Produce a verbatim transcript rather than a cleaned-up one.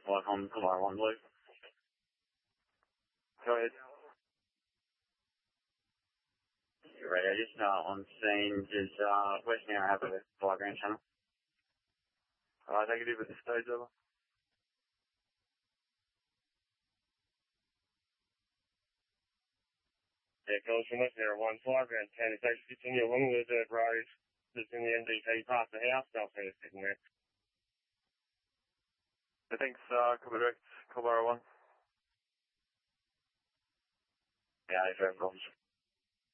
Like on Colorado one Blue. Go ahead. Right, I just uh, on scene. Does uh, West now have a fire ground channel? Uh, negative at this stage, over. Yeah, calls from West Narrow one five, around ten. It's actually continue along the dirt road that's in the M D P past the house. They'll see us sitting there. I think uh, Cobra Direct, Cobra one. Yeah, there's no problems.